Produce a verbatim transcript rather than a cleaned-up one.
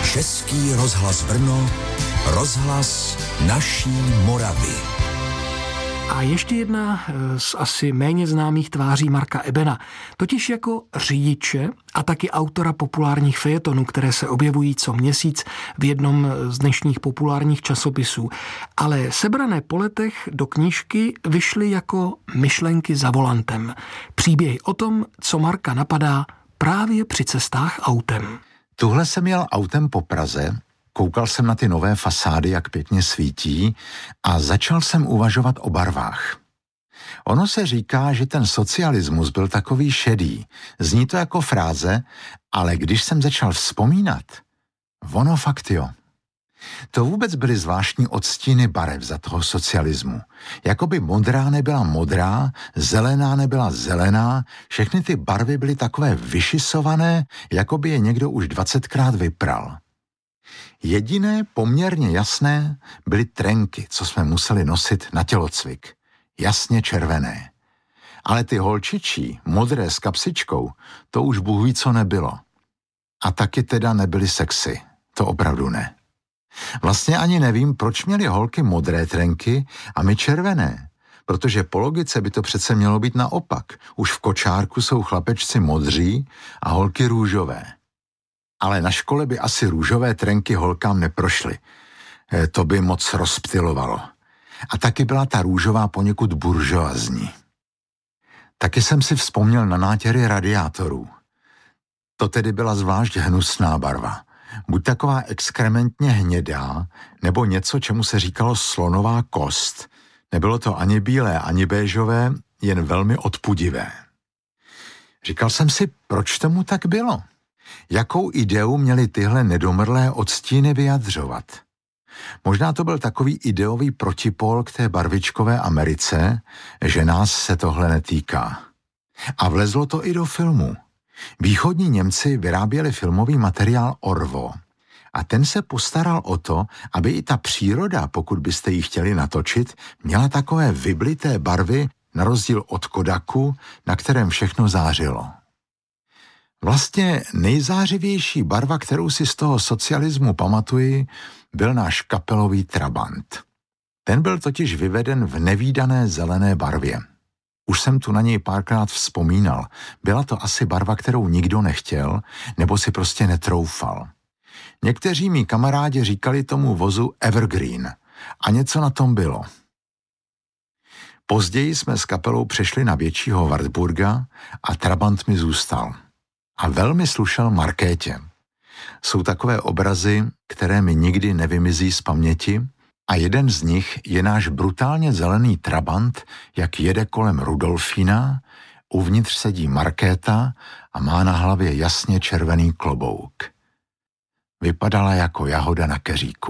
Český rozhlas Brno, rozhlas naší Moravy. A ještě jedna z asi méně známých tváří Marka Ebena, totiž jako řidiče a taky autora populárních fejetonů, které se objevují co měsíc v jednom z dnešních populárních časopisů. Ale sebrané po letech do knížky vyšly jako myšlenky za volantem. Příběhy o tom, co Marka napadá právě při cestách autem. Tuhle jsem jel autem po Praze, koukal jsem na ty nové fasády, jak pěkně svítí, a začal jsem uvažovat o barvách. Ono se říká, že ten socialismus byl takový šedý. Zní to jako fráze, ale když jsem začal vzpomínat, ono fakt jo. To vůbec byly zvláštní odstíny barev za toho socialismu. Jakoby modrá nebyla modrá, zelená nebyla zelená, všechny ty barvy byly takové vyšisované, jakoby je někdo už dvacetkrát vypral. Jediné poměrně jasné byly trenky, co jsme museli nosit na tělocvik. Jasně červené. Ale ty holčičí, modré s kapsičkou, to už Bůh ví, co nebylo. A taky teda nebyly sexy. To opravdu ne. Vlastně ani nevím, proč měly holky modré trenky a my červené. Protože po logice by to přece mělo být naopak. Už v kočárku jsou chlapečci modří a holky růžové. Ale na škole by asi růžové trenky holkám neprošly. E, to by moc rozptylovalo. A taky byla ta růžová poněkud buržoazní. Taky jsem si vzpomněl na nátěry radiátorů. To tedy byla zvlášť hnusná barva. Buď taková exkrementně hnědá, nebo něco, čemu se říkalo slonová kost. Nebylo to ani bílé, ani béžové, jen velmi odpudivé. Říkal jsem si, proč tomu tak bylo? Jakou ideu měly tyhle nedomrlé odstíny vyjadřovat? Možná to byl takový ideový protipól k té barvičkové Americe, že nás se tohle netýká. A vlezlo to i do filmu. Východní Němci vyráběli filmový materiál Orwo a ten se postaral o to, aby i ta příroda, pokud byste ji chtěli natočit, měla takové vyblité barvy na rozdíl od Kodaku, na kterém všechno zářilo. Vlastně nejzářivější barva, kterou si z toho socialismu pamatuji, byl náš kapelový trabant. Ten byl totiž vyveden v nevídané zelené barvě. Už jsem tu na něj párkrát vzpomínal. Byla to asi barva, kterou nikdo nechtěl, nebo si prostě netroufal. Někteří mí kamarádi říkali tomu vozu Evergreen a něco na tom bylo. Později jsme s kapelou přešli na většího Wartburga a trabant mi zůstal. A velmi slušel Markétě. Jsou takové obrazy, které mi nikdy nevymizí z paměti, a jeden z nich je náš brutálně zelený trabant, jak jede kolem Rudolfína, uvnitř sedí Markéta a má na hlavě jasně červený klobouk. Vypadala jako jahoda na keříku.